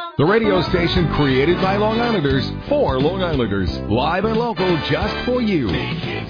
The radio station created by Long Islanders for Long Islanders. Live and local just for you.